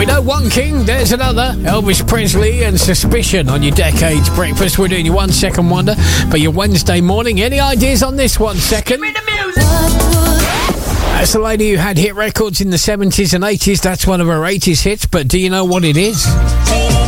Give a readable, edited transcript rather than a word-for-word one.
We know one king, there's another. Elvis Presley and Suspicion on your Decades Breakfast. We're doing your 1 Second Wonder for your Wednesday morning. Any ideas on this 1 second? Give me the music. That's a lady who had hit records in the 70s and 80s. That's one of her 80s hits, but do you know what it is?